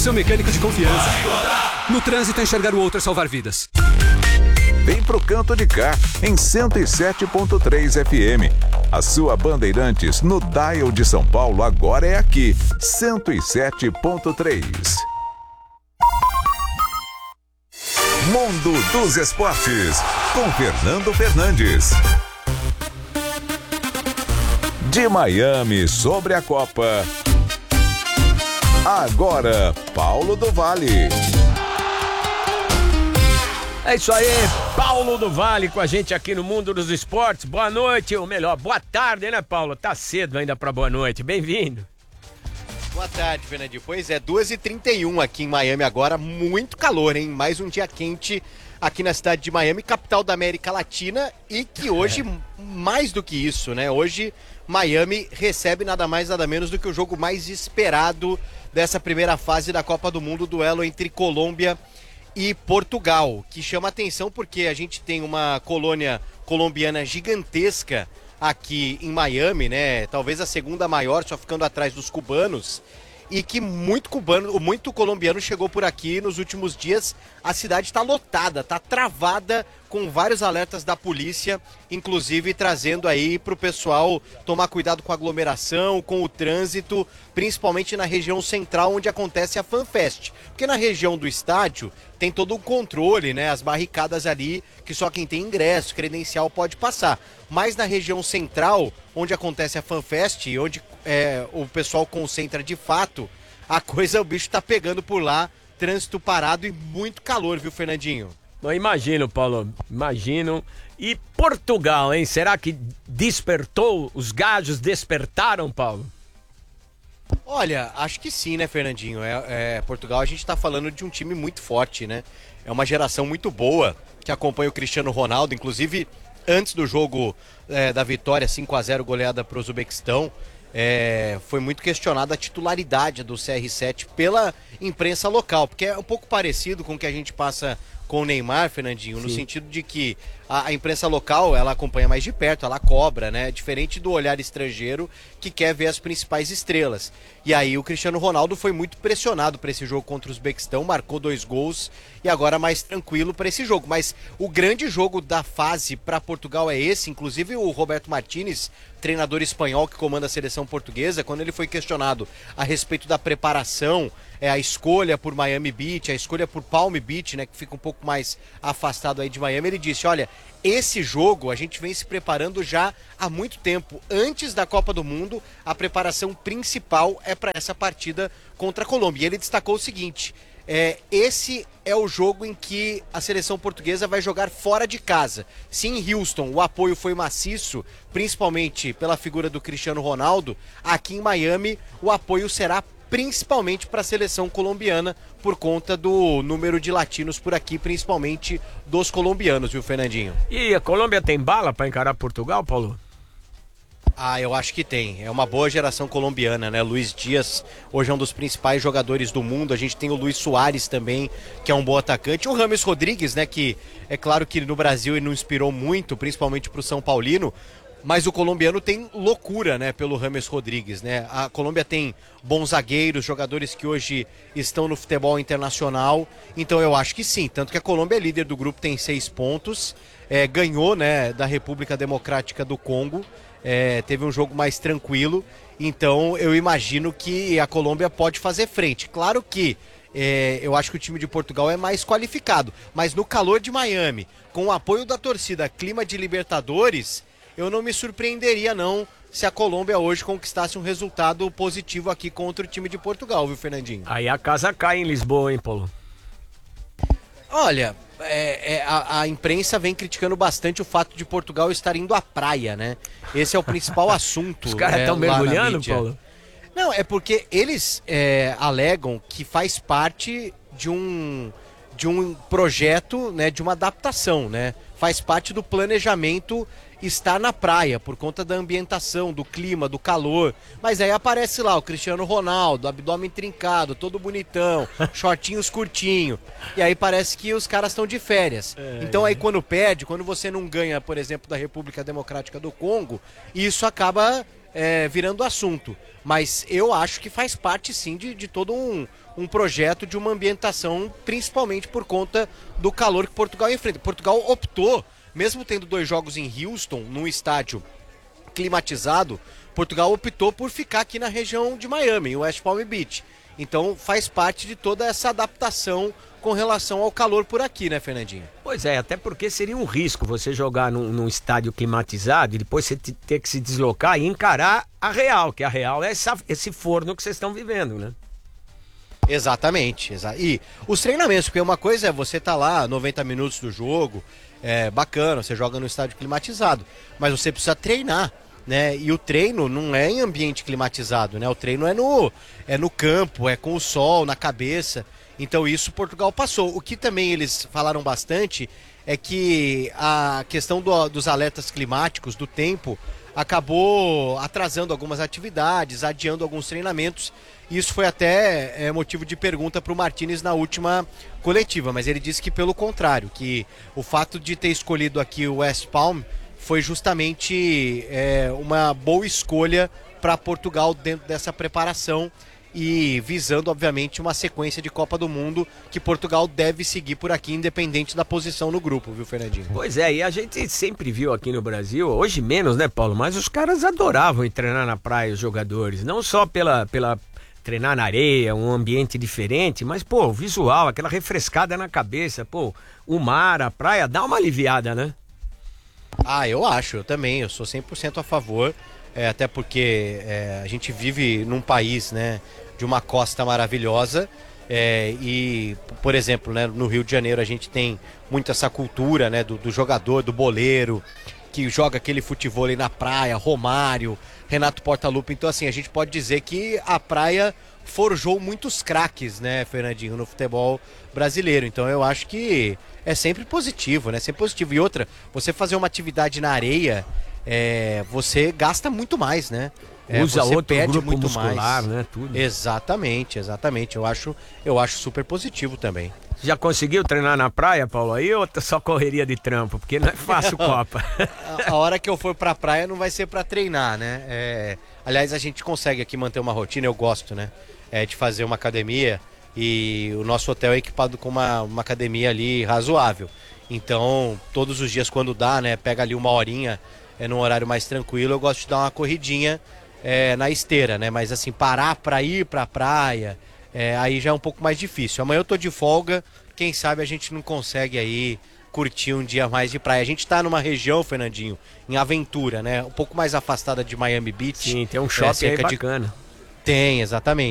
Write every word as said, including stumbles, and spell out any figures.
Seu mecânico de confiança. No trânsito, enxergar o outro é salvar vidas. Vem pro Canto de Cá, em cento e sete ponto três F M. A sua Bandeirantes no dial de São Paulo agora é aqui, cento e sete ponto três. Mundo dos Esportes, com Fernando Fernandes. De Miami sobre a Copa. Agora, Paulo do Vale. É isso aí, Paulo do Vale com a gente aqui no Mundo dos Esportes. Boa noite, ou melhor, boa tarde, né, Paulo? Tá cedo ainda pra boa noite. Bem-vindo. Boa tarde, Fernandinho. Pois é, duas e trinta e um aqui em Miami agora, muito calor, hein? Mais um dia quente aqui na cidade de Miami, capital da América Latina, e que hoje, é. mais do que isso, né? Hoje, Miami recebe nada mais, nada menos do que o jogo mais esperado dessa primeira fase da Copa do Mundo, o duelo entre Colômbia e Portugal, que chama atenção porque a gente tem uma colônia colombiana gigantesca aqui em Miami, né? Talvez a segunda maior, só ficando atrás dos cubanos, e que muito cubano, muito colombiano chegou por aqui nos últimos dias. A cidade está lotada, está travada, com vários alertas da polícia, inclusive trazendo aí para o pessoal tomar cuidado com a aglomeração, com o trânsito, principalmente na região central onde acontece a FanFest. Porque na região do estádio tem todo o controle, né? As barricadas ali, que só quem tem ingresso, credencial pode passar. Mas na região central, onde acontece a FanFest, onde é, o pessoal concentra de fato, a coisa, o bicho tá pegando por lá, trânsito parado e muito calor, viu, Fernandinho? Não imagino, Paulo, imagino. E Portugal, hein? Será que despertou? Os gajos despertaram, Paulo? Olha, acho que sim, né, Fernandinho? É, é, Portugal, a gente tá falando de um time muito forte, né? É uma geração muito boa que acompanha o Cristiano Ronaldo, inclusive antes do jogo é, da vitória cinco a zero goleada para o Uzbequistão, é, foi muito questionada a titularidade do C R sete pela imprensa local, porque é um pouco parecido com o que a gente passa com o Neymar, Fernandinho, Sim. no sentido de que a, a imprensa local, ela acompanha mais de perto, ela cobra, né? Diferente do olhar estrangeiro que quer ver as principais estrelas. E aí o Cristiano Ronaldo foi muito pressionado para esse jogo contra o Uzbequistão, marcou dois gols e agora mais tranquilo para esse jogo. Mas o grande jogo da fase para Portugal é esse, inclusive o Roberto Martínez, treinador espanhol que comanda a seleção portuguesa, quando ele foi questionado a respeito da preparação, é, a escolha por Miami Beach, a escolha por Palm Beach, né, que fica um pouco mais afastado aí de Miami, ele disse, olha, esse jogo a gente vem se preparando já há muito tempo. Antes da Copa do Mundo, a preparação principal é para essa partida contra a Colômbia. E ele destacou o seguinte, é, esse é o jogo em que a seleção portuguesa vai jogar fora de casa. Se em Houston o apoio foi maciço, principalmente pela figura do Cristiano Ronaldo, aqui em Miami o apoio será principalmente para a seleção colombiana, por conta do número de latinos por aqui, principalmente dos colombianos, viu, Fernandinho? E a Colômbia tem bala para encarar Portugal, Paulo? Ah, eu acho que tem. É uma boa geração colombiana, né? Luiz Dias, hoje é um dos principais jogadores do mundo. A gente tem o Luiz Soares também, que é um bom atacante. O Rames Rodrigues, né? Que é claro que no Brasil ele não inspirou muito, principalmente para o São Paulino. Mas o colombiano tem loucura, né, pelo Rames Rodrigues, né? A Colômbia tem bons zagueiros, jogadores que hoje estão no futebol internacional. Então eu acho que sim. Tanto que a Colômbia é líder do grupo, tem seis pontos. É, ganhou, né, da República Democrática do Congo. É, teve um jogo mais tranquilo. Então eu imagino que a Colômbia pode fazer frente. Claro que é, eu acho que o time de Portugal é mais qualificado. Mas no calor de Miami, com o apoio da torcida, clima de Libertadores, eu não me surpreenderia não se a Colômbia hoje conquistasse um resultado positivo aqui contra o time de Portugal, viu, Fernandinho? Aí a casa cai em Lisboa, hein, Paulo? Olha, é, é, a, a imprensa vem criticando bastante o fato de Portugal estar indo à praia, né? Esse é o principal assunto. Os caras estão é, mergulhando, Paulo? Não, é porque eles é, alegam que faz parte de um, de um projeto, né, de uma adaptação, né? Faz parte do planejamento estar na praia, por conta da ambientação, do clima, do calor. Mas aí aparece lá o Cristiano Ronaldo, abdômen trincado, todo bonitão, shortinhos curtinho. E aí parece que os caras estão de férias. É, então aí quando perde, quando você não ganha, por exemplo, da República Democrática do Congo, isso acaba é, virando assunto. Mas eu acho que faz parte sim de, de todo um, um projeto de uma ambientação, principalmente por conta do calor que Portugal enfrenta. Portugal optou, mesmo tendo dois jogos em Houston, num estádio climatizado, Portugal optou por ficar aqui na região de Miami, em West Palm Beach. Então faz parte de toda essa adaptação com relação ao calor por aqui, né, Fernandinho? Pois é, até porque seria um risco você jogar num, num estádio climatizado e depois você ter que se deslocar e encarar a real, que a real é essa, esse forno que vocês estão vivendo, né? Exatamente, exa e os treinamentos, porque uma coisa é você tá lá noventa minutos do jogo, é bacana, você joga no estádio climatizado, mas você precisa treinar, né? E o treino não é em ambiente climatizado, né? O treino é no, é no campo, é com o sol na cabeça. Então isso Portugal passou. O que também eles falaram bastante é que a questão do, dos alertas climáticos, do tempo, acabou atrasando algumas atividades, adiando alguns treinamentos. Isso foi até é, motivo de pergunta para o Martínez na última coletiva, mas ele disse que pelo contrário, que o fato de ter escolhido aqui o West Palm foi justamente é, uma boa escolha para Portugal dentro dessa preparação e visando, obviamente, uma sequência de Copa do Mundo que Portugal deve seguir por aqui, independente da posição no grupo, viu, Fernandinho? Pois é, e a gente sempre viu aqui no Brasil, hoje menos, né, Paulo? Mas os caras adoravam ir treinar na praia, os jogadores, não só pela... pela... treinar na areia, um ambiente diferente, mas, pô, o visual, aquela refrescada na cabeça, pô, o mar, a praia, dá uma aliviada, né? Ah, eu acho, eu também, eu sou cem por cento a favor, é, até porque é, a gente vive num país, né, de uma costa maravilhosa, é, e, por exemplo, né, no Rio de Janeiro a gente tem muito essa cultura, né, do, do jogador, do boleiro, que joga aquele futevôlei na praia, Romário, Renato Portaluppi. Então, assim, a gente pode dizer que a praia forjou muitos craques, né, Fernandinho, no futebol brasileiro. Então, eu acho que é sempre positivo, né, sempre positivo. E outra, você fazer uma atividade na areia, é, você gasta muito mais, né? É, Usa você outro perde grupo muito muscular, mais, né, tudo. Exatamente, exatamente. Eu acho, eu acho super positivo também. Já conseguiu treinar na praia, Paulo, aí ou só correria de trampo? Porque não é fácil, Copa. A, a hora que eu for pra praia não vai ser pra treinar, né? É, aliás, a gente consegue aqui manter uma rotina, eu gosto, né? É, de fazer uma academia e o nosso hotel é equipado com uma, uma academia ali razoável. Então, todos os dias quando dá, né? Pega ali uma horinha, é num horário mais tranquilo, eu gosto de dar uma corridinha é, na esteira, né? Mas assim, parar pra ir pra praia... É, aí já é um pouco mais difícil. Amanhã eu tô de folga, quem sabe a gente não consegue aí curtir um dia mais de praia. A gente tá numa região, Fernandinho, em Aventura, né? Um pouco mais afastada de Miami Beach. Sim, tem um shopping é, aí bacana. De... Tem, exatamente.